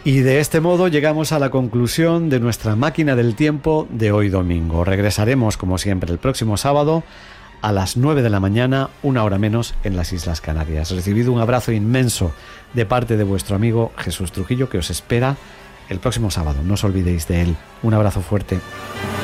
Y de este modo llegamos a la conclusión de nuestra máquina del tiempo de hoy domingo. Regresaremos, como siempre, el próximo sábado a las 9 de la mañana, 1 hora menos, en las Islas Canarias. Recibido un abrazo inmenso de parte de vuestro amigo Jesús Trujillo, que os espera el próximo sábado. No os olvidéis de él. Un abrazo fuerte.